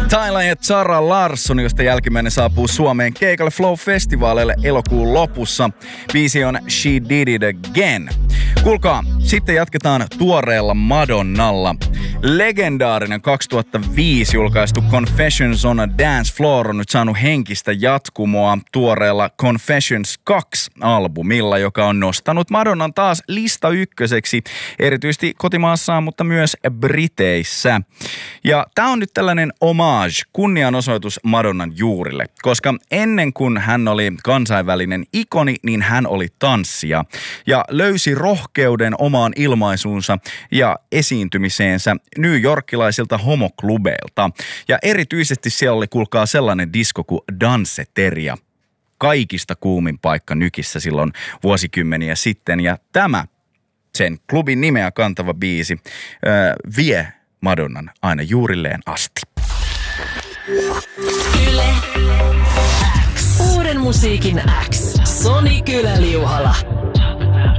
Tyla ja Zara Larsson, josta jälkimmäinen saapuu Suomeen keikalle Flow-festivaaleille elokuun lopussa. Biisi on She Did It Again. Kuulkaa, sitten jatketaan tuoreella Madonnalla. Legendaarinen 2005 julkaistu Confessions on a Dance Floor on nyt saanut henkistä jatkumoa tuoreella Confessions 2-albumilla, joka on nostanut Madonnan taas lista ykköseksi, erityisesti kotimaassaan, mutta myös Briteissä. Ja tää on nyt tällainen homage, kunnianosoitus Madonnan juurille, koska ennen kuin hän oli kansainvälinen ikoni, niin hän oli tanssija ja löysi rohkeuden omaan ilmaisuunsa ja esiintymiseensä New Yorkilaisilta homoklubeilta. Ja erityisesti siellä oli, kuulkaa, sellainen disko kuin Danceteria. Kaikista kuumin paikka Nykissä silloin vuosikymmeniä sitten. Ja tämä, sen klubin nimeä kantava biisi, vie Madonnan aina juurilleen asti. Yle X. Uuden musiikin X. Soni Kylä-Liuhala.